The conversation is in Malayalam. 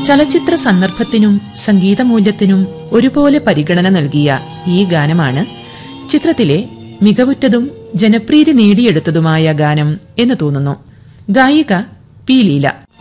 ചലച്ചിത്ര സന്ദർഭത്തിനും സംഗീതമൂല്യത്തിനും ഒരുപോലെ പരിഗണന നൽകിയ ഈ ഗാനമാണ് ചിത്രത്തിലെ മികവുറ്റതും ജനപ്രീതി നേടിയെടുത്തതുമായ ഗാനം എന്ന് തോന്നുന്നു. ഗായിക പി. ലീല.